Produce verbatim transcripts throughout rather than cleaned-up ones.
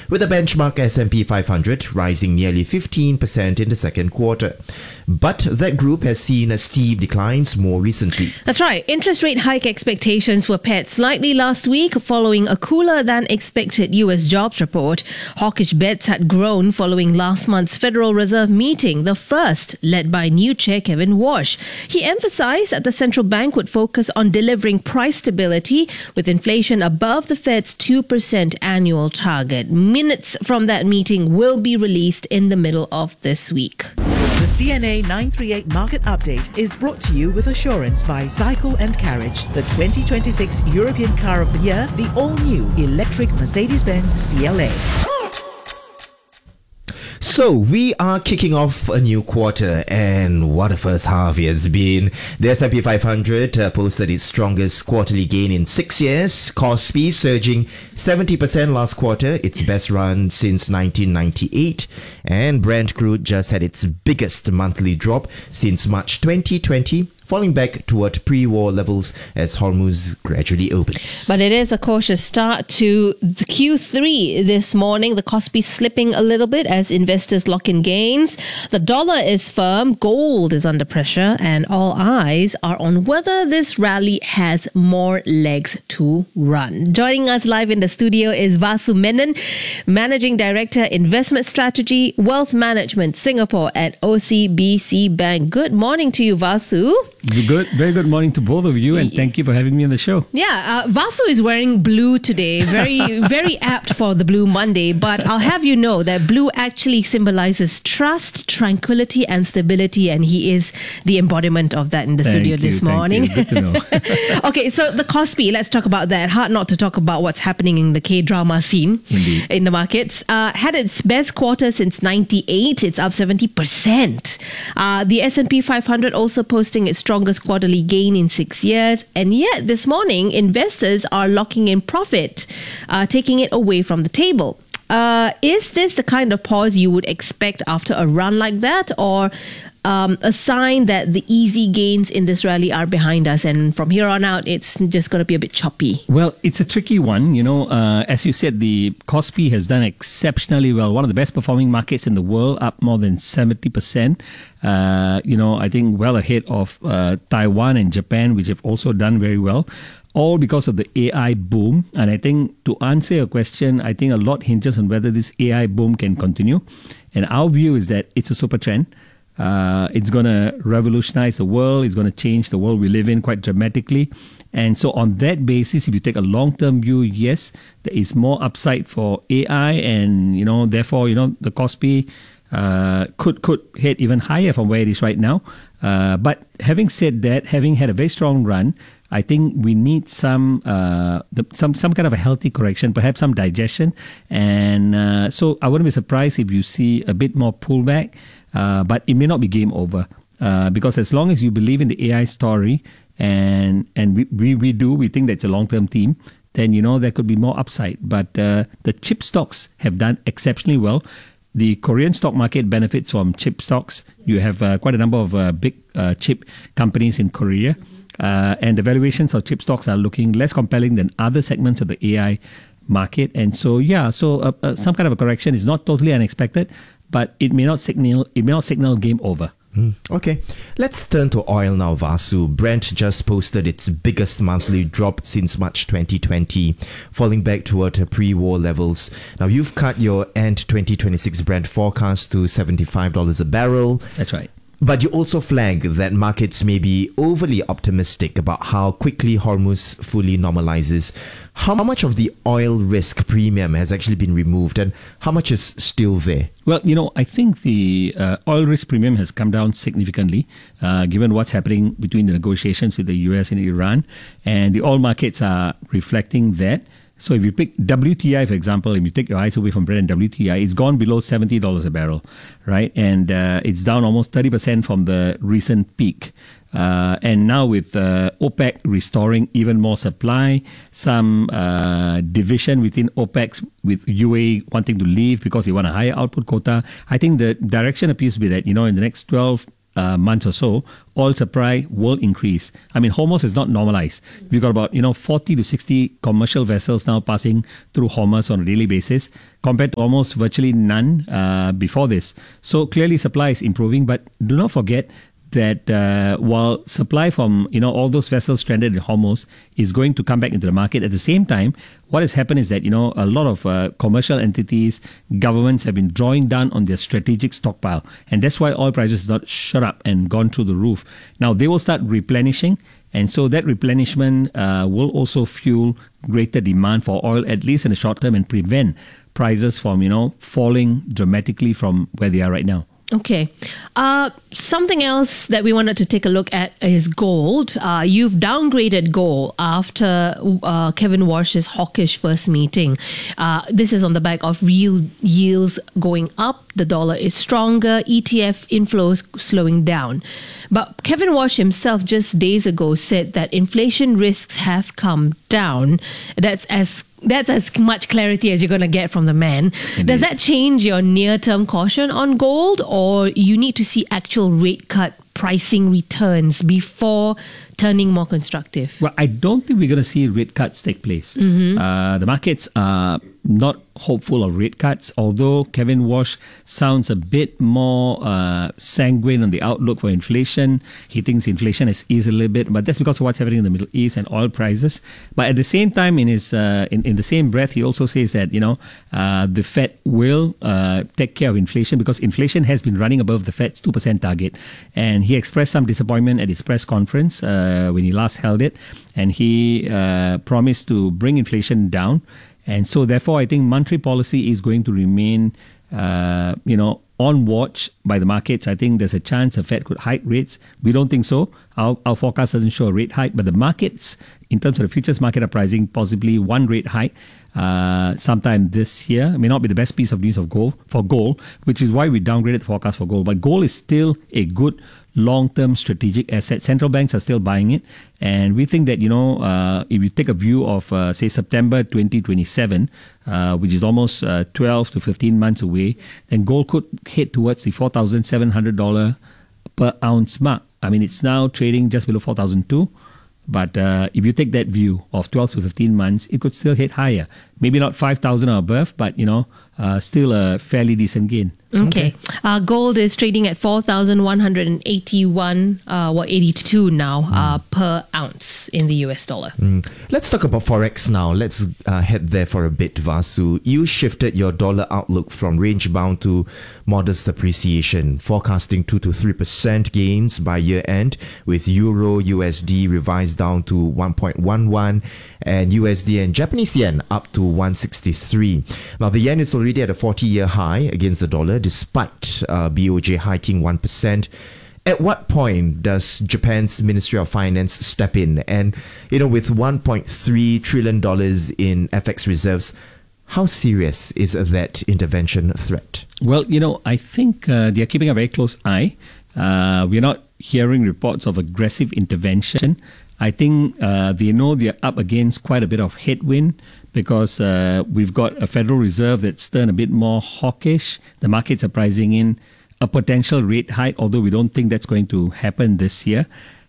with the benchmark S and P five hundred rising nearly fifteen percent in the second quarter. But that group has seen steep declines more recently. That's right. Interest rate hike expectations were pared slightly last week following a cooler than expected U S jobs report. Hawkish bets had grown following last month's Federal Reserve meeting, the first led by new chair Kevin Walsh. He emphasized that the central bank would focus on delivering price stability with inflation above the Fed's two percent annual target. Minutes from that meeting will be released in the middle of this week. The C N A nine thirty-eight Market Update is brought to you with assurance by Cycle and Carriage, the twenty twenty-six European Car of the Year, the all-new electric Mercedes-Benz C L A. So, we are kicking off a new quarter, and what a first half it has been. The S and P five hundred uh, posted its strongest quarterly gain in six years. Kospi surging seventy percent last quarter, its best run since nineteen ninety-eight. And Brent crude just had its biggest monthly drop since March twenty twenty, falling back toward pre-war levels as Hormuz gradually opens. But it is a cautious start to the Q three this morning. The Kospi slipping a little bit as investors lock in gains. The dollar is firm, gold is under pressure, and all eyes are on whether this rally has more legs to run. Joining us live in the studio is Vasu Menon, Managing Director, Investment Strategy, Wealth Management, Singapore at O C B C Bank. Good morning to you, Vasu. Good, very good morning to both of you, and thank you for having me on the show. Yeah, uh, Vasu is wearing blue today. Very, very apt for the Blue Monday. But I'll have you know that blue actually symbolizes trust, tranquility, and stability, and he is the embodiment of that in the Thank studio you, this thank morning. you. Good to know. Okay, so the Kospi, let's talk about that. Hard not to talk about what's happening in the K-drama scene Indeed. in the markets. Uh, had its best quarter since ninety-eight. It's up seventy percent. Uh, the S and P five hundred also posting its strongest quarterly gain in six years. And yet this morning, investors are locking in profit, uh, taking it away from the table. Uh, is this the kind of pause you would expect after a run like that, or um, a sign that the easy gains in this rally are behind us and from here on out it's just going to be a bit choppy? Well, it's a tricky one. You know, uh, as you said, the Kospi has done exceptionally well. One of the best performing markets in the world, up more than seventy percent. Uh, you know, I think well ahead of uh, Taiwan and Japan, which have also done very well. All because of the A I boom. And I think to answer your question, I think a lot hinges on whether this A I boom can continue. And our view is that it's a super trend. Uh, it's going to revolutionize the world. It's going to change the world we live in quite dramatically. And so on that basis, if you take a long-term view, yes, there is more upside for A I. And, you know, therefore, you know, the Kospi uh, could, could head even higher from where it is right now. Uh, but having said that, having had a very strong run, I think we need some uh, the, some some kind of a healthy correction, perhaps some digestion. And uh, so I wouldn't be surprised if you see a bit more pullback, uh, but it may not be game over. Uh, because as long as you believe in the A I story, and and we, we, we do, we think that's a long-term theme, then, you know, there could be more upside. But uh, the chip stocks have done exceptionally well. The Korean stock market benefits from chip stocks. You have uh, quite a number of uh, big uh, chip companies in Korea. Uh, and the valuations of chip stocks are looking less compelling than other segments of the A I market. And so, yeah, so uh, uh, some kind of a correction is not totally unexpected, but it may not signal it may not signal game over. Mm, okay, let's turn to oil now, Vasu. Brent just posted its biggest monthly drop since March twenty twenty, falling back toward pre-war levels. Now, you've cut your end twenty twenty-six Brent forecast to seventy-five dollars a barrel. That's right. But you also flag that markets may be overly optimistic about how quickly Hormuz fully normalizes. How much of the oil risk premium has actually been removed, and how much is still there? Well, you know, I think the uh, oil risk premium has come down significantly, uh, given what's happening between the negotiations with the U S and Iran, and the oil markets are reflecting that. So if you pick W T I, for example, if you take your eyes away from Brent and W T I, it's gone below seventy dollars a barrel, right? And uh, it's down almost thirty percent from the recent peak. Uh, and now with uh, OPEC restoring even more supply, some uh, division within OPEC with U A E wanting to leave because they want a higher output quota, I think the direction appears to be that, you know, in the next twelve uh, months or so, oil supply will increase. I mean, Hormuz is not normalized. We've got about, you know, forty to sixty commercial vessels now passing through Hormuz on a daily basis, compared to almost virtually none uh, before this. So clearly supply is improving, but do not forget that uh, while supply from, you know, all those vessels stranded in Hormuz is going to come back into the market, at the same time, what has happened is that, you know, a lot of uh, commercial entities, governments have been drawing down on their strategic stockpile. And that's why oil prices have not shot up and gone through the roof. Now, they will start replenishing. And so that replenishment uh, will also fuel greater demand for oil, at least in the short term, and prevent prices from, you know, falling dramatically from where they are right now. Okay. Uh, something else that we wanted to take a look at is gold. Uh, you've downgraded gold after uh, Kevin Warsh's hawkish first meeting. Uh, this is on the back of real yields going up. The dollar is stronger. E T F inflows slowing down. But Kevin Warsh himself just days ago said that inflation risks have come down. That's as That's as much clarity as you're going to get from the man. Indeed. Does that change your near-term caution on gold, or you need to see actual rate cut pricing returns before turning more constructive? Well, I don't think we're going to see rate cuts take place. Mm-hmm. Uh, the markets are not hopeful of rate cuts, although Kevin Warsh sounds a bit more uh, sanguine on the outlook for inflation. He thinks inflation has eased a little bit, but that's because of what's happening in the Middle East and oil prices. But at the same time, in his uh, in, in the same breath, he also says that, you know, uh, the Fed will uh, take care of inflation, because inflation has been running above the Fed's two percent target. And he expressed some disappointment at his press conference uh, when he last held it, and he uh, promised to bring inflation down. And so, therefore, I think monetary policy is going to remain, uh, you know, on watch by the markets. I think there's a chance the Fed could hike rates. We don't think so. Our, our forecast doesn't show a rate hike, but the markets, in terms of the futures market, are pricing possibly one rate hike uh, sometime this year. It may not be the best piece of news of gold for gold, which is why we downgraded the forecast for gold. But gold is still a good long-term strategic asset. Central banks are still buying it. And we think that, you know, uh, if you take a view of, uh, say, September twenty twenty-seven, uh, which is almost uh, twelve to fifteen months away, then gold could head towards the four thousand seven hundred dollars per ounce mark. I mean, it's now trading just below four thousand two. But uh, if you take that view of twelve to fifteen months, it could still hit higher. Maybe not five thousand or above, but, you know, uh, still a fairly decent gain. Okay. Uh, gold is trading at four thousand one hundred eighty-one, uh, what, eighty-two now mm. uh, per ounce in the U S dollar. Mm. Let's talk about Forex now. Let's uh, head there for a bit, Vasu. You shifted your dollar outlook from range-bound to modest appreciation, forecasting two to three percent gains by year-end, with Euro U S D revised down to one point one one and U S D and Japanese yen up to one sixty-three. Now, the yen is already at a forty-year high against the dollar, despite uh, B O J hiking one percent. At what point does Japan's Ministry of Finance step in? And, you know, with one point three trillion dollars in F X reserves, how serious is that intervention threat? Well, you know, I think uh, they're keeping a very close eye. Uh, we're not hearing reports of aggressive intervention. I think uh, they know they're up against quite a bit of headwind, because uh, we've got a Federal Reserve that's turned a bit more hawkish. The markets are pricing in a potential rate hike, although we don't think that's going to happen this year.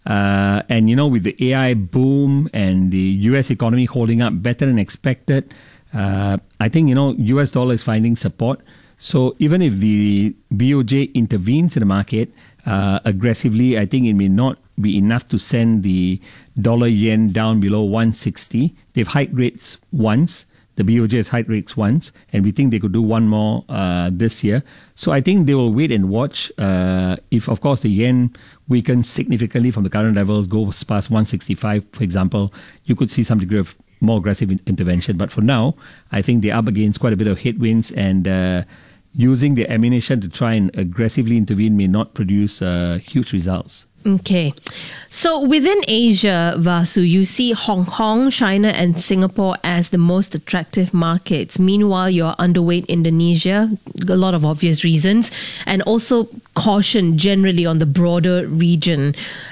Uh, and, you know, with the A I boom and the U S economy holding up better than expected, uh, I think, you know, U S dollar is finding support. So even if the B O J intervenes in the market uh, aggressively, I think it may not be enough to send the dollar yen down below one sixty. They've hiked rates once. The B O J has hiked rates once, and we think they could do one more uh, this year. So I think they will wait and watch. Uh, if, of course, the yen weakens significantly from the current levels, goes past one sixty-five, for example, you could see some degree of more aggressive in- intervention. But for now, I think they're up against quite a bit of headwinds, and uh, using the ammunition to try and aggressively intervene may not produce uh, huge results. Okay. So within Asia, Vasu, you see Hong Kong, China and Singapore as the most attractive markets. Meanwhile, you're underweight Indonesia, a lot of obvious reasons, and also caution generally on the broader region.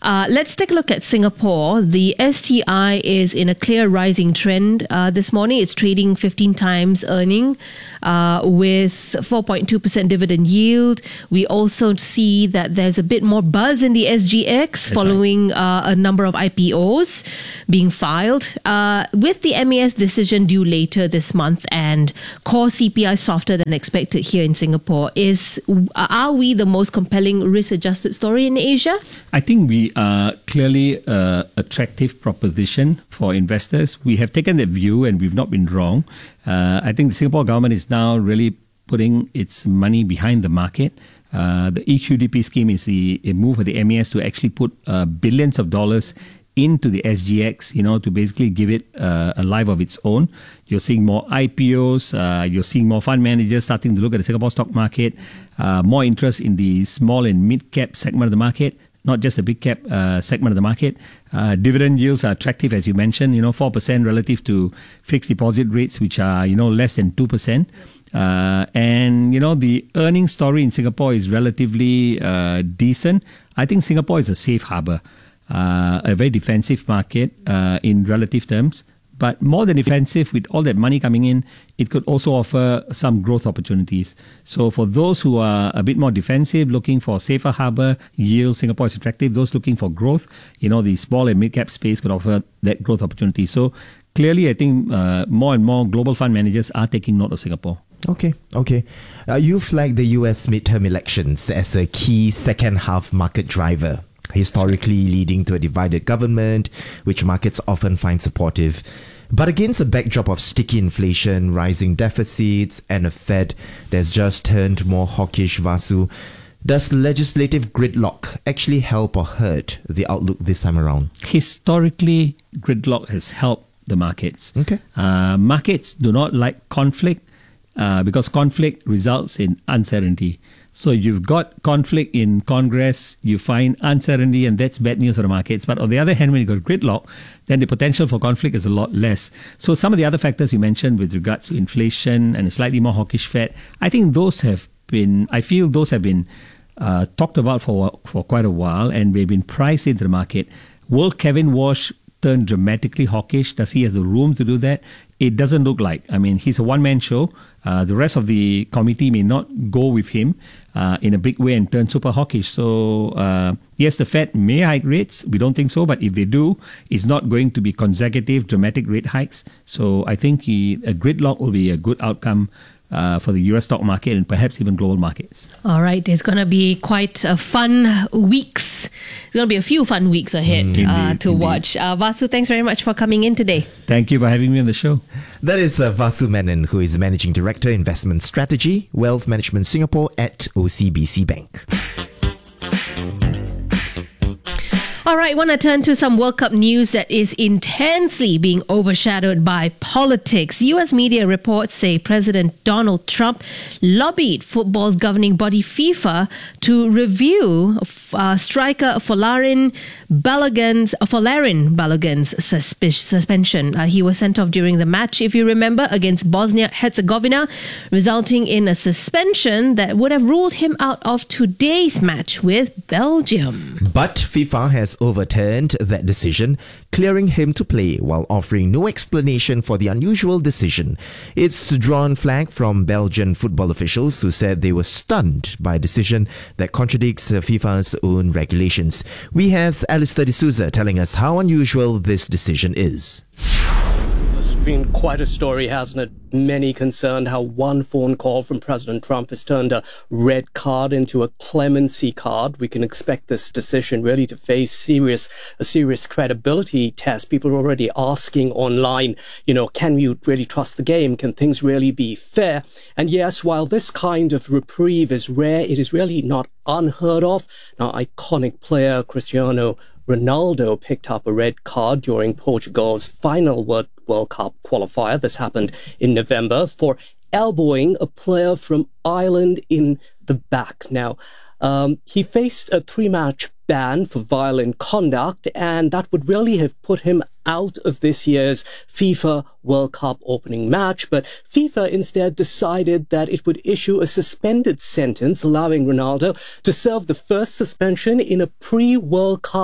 Uh, let's take a look at Singapore. The S T I is in a clear rising trend. Uh, this morning, it's trading fifteen times earning uh, with four point two percent dividend yield. We also see that there's a bit more buzz in the S G X That's following right. uh, a number of I P Os being filed. Uh, with the M A S decision due later this month and core C P I softer than expected here in Singapore, is are we the most compelling risk-adjusted story in Asia? I think we are clearly an attractive proposition for investors. We have taken that view and we've not been wrong. Uh, I think the Singapore government is now really putting its money behind the market. Uh, the E Q D P scheme is the, a move of the M A S to actually put uh, billions of dollars into the S G X, you know, to basically give it uh, a life of its own. You're seeing more I P Os, uh, you're seeing more fund managers starting to look at the Singapore stock market, uh, more interest in the small and mid-cap segment of the market, not just the big-cap uh, segment of the market. Uh, dividend yields are attractive, as you mentioned, you know, four percent relative to fixed deposit rates, which are, you know, less than two percent. Uh, and, you know, the earnings story in Singapore is relatively uh, decent. I think Singapore is a safe harbor. Uh, a very defensive market uh, in relative terms, but more than defensive, with all that money coming in, it could also offer some growth opportunities. So for those who are a bit more defensive, looking for safer harbor yield, Singapore is attractive. Those looking for growth, you know, the small and mid-cap space could offer that growth opportunity. So clearly, I think uh, more and more global fund managers are taking note of Singapore. Okay, okay. Uh, you flagged the U S midterm elections as a key second half market driver, historically leading to a divided government, which markets often find supportive. But against a backdrop of sticky inflation, rising deficits, and a Fed that's just turned more hawkish, Vasu, does legislative gridlock actually help or hurt the outlook this time around? Historically, gridlock has helped the markets. Okay. Uh, markets do not like conflict uh, because conflict results in uncertainty. So you've got conflict in Congress, you find uncertainty, and that's bad news for the markets. But on the other hand, when you got gridlock, then the potential for conflict is a lot less. So some of the other factors you mentioned with regards to inflation and a slightly more hawkish Fed, I think those have been, I feel those have been uh, talked about for for quite a while, and they've been priced into the market. Will Kevin Walsh turn dramatically hawkish? Does he have the room to do that? It doesn't look like. I mean, he's a one-man show. Uh, the rest of the committee may not go with him uh, in a big way and turn super hawkish. So, uh, yes, the Fed may hike rates. We don't think so. But if they do, it's not going to be consecutive, dramatic rate hikes. So I think he, a gridlock will be a good outcome Uh, for the U S stock market and perhaps even global markets. All right, there's going to be quite a fun weeks. There's going to be a few fun weeks ahead Mm, uh, indeed, to indeed. watch. Uh, Vasu, thanks very much for coming in today. Thank you for having me on the show. That is uh, Vasu Menon, who is Managing Director, Investment Strategy, Wealth Management Singapore at O C B C Bank. All right, want to turn to some World Cup news that is intensely being overshadowed by politics. U S media reports say President Donald Trump lobbied football's governing body FIFA to review uh, striker Folarin Balogun's Folarin Balogun's suspe- suspension. Uh, he was sent off during the match, if you remember, against Bosnia-Herzegovina, resulting in a suspension that would have ruled him out of today's match with Belgium. But FIFA has overturned that decision, clearing him to play while offering no explanation for the unusual decision. It's drawn flag from Belgian football officials who said they were stunned by a decision that contradicts uh, FIFA's own regulations. We have Alistair D'Souza telling us how unusual this decision is. It's been quite a story, hasn't it? Many concerned how one phone call from President Trump has turned a red card into a clemency card. We can expect this decision really to face serious, a serious credibility test. People are already asking online, you know, can you really trust the game? Can things really be fair? And yes, while this kind of reprieve is rare, it is really not unheard of. Now, iconic player Cristiano Ronaldo picked up a red card during Portugal's final World, World Cup qualifier. This happened in November for elbowing a player from Ireland in the back. Now, um, he faced a three-match ban for violent conduct, and that would really have put him out of this year's FIFA World Cup opening match. But FIFA instead decided that it would issue a suspended sentence, allowing Ronaldo to serve the first suspension in a pre-World Cup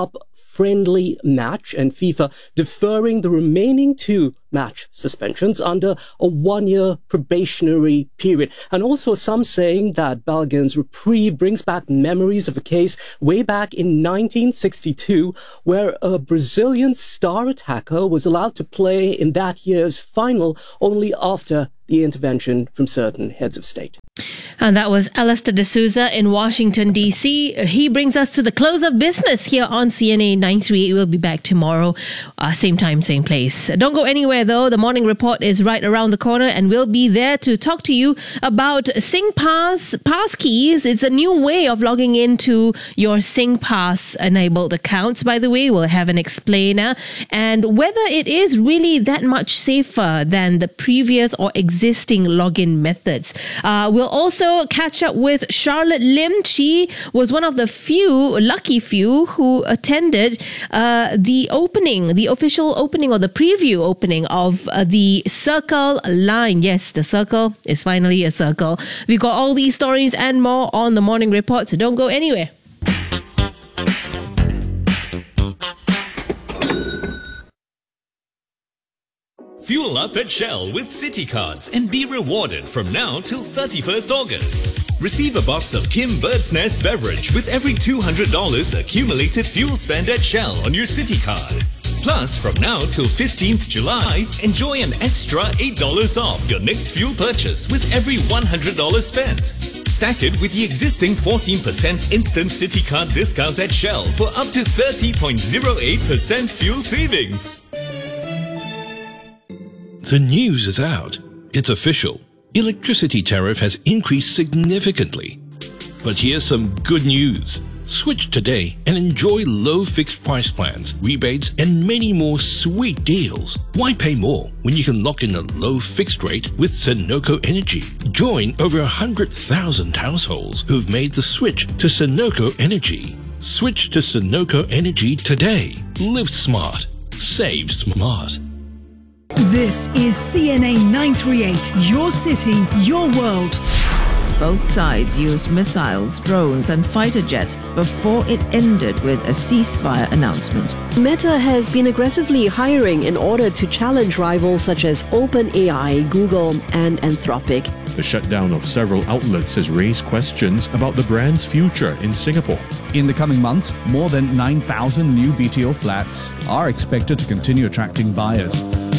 friendly match and FIFA deferring the remaining two match suspensions under a one-year probationary period. And also some saying that Balogun's reprieve brings back memories of a case way back in nineteen sixty-two where a Brazilian star attacker was allowed to play in that year's final only after the intervention from certain heads of state. And that was Alistair D'Souza in Washington, D C. He brings us to the close of business here on C N A nine thirty-eight. We'll be back tomorrow, uh, same time, same place. Don't go anywhere, though. The morning report is right around the corner, and we'll be there to talk to you about SingPass Passkeys. It's a new way of logging into your SingPass enabled accounts, by the way. We'll have an explainer, and whether it is really that much safer than the previous or existing login methods. Uh, we'll also catch up with Charlotte Lim. She was one of the few, lucky few, who attended uh, the opening, the official opening or the preview opening of uh, the Circle line. Yes, the Circle is finally a circle. We've got all these stories and more on the morning report, so don't go anywhere. Fuel up at Shell with City Cards and be rewarded from now till thirty-first August. Receive a box of Kim Bird's Nest beverage with every two hundred dollars accumulated fuel spend at Shell on your City Card. Plus, from now till fifteenth July, enjoy an extra eight dollars off your next fuel purchase with every one hundred dollars spent. Stack it with the existing fourteen percent instant City Card discount at Shell for up to thirty point zero eight percent fuel savings. The news is out. It's official. Electricity tariff has increased significantly. But here's some good news. Switch today and enjoy low fixed price plans, rebates, and many more sweet deals. Why pay more when you can lock in a low fixed rate with Sunoco Energy? Join over one hundred thousand households who've made the switch to Sunoco Energy. Switch to Sunoco Energy today. Live smart. Save smart. This is C N A nine thirty-eight, your city, your world. Both sides used missiles, drones and fighter jets before it ended with a ceasefire announcement. Meta has been aggressively hiring in order to challenge rivals such as OpenAI, Google and Anthropic. The shutdown of several outlets has raised questions about the brand's future in Singapore. In the coming months, more than nine thousand new B T O flats are expected to continue attracting buyers.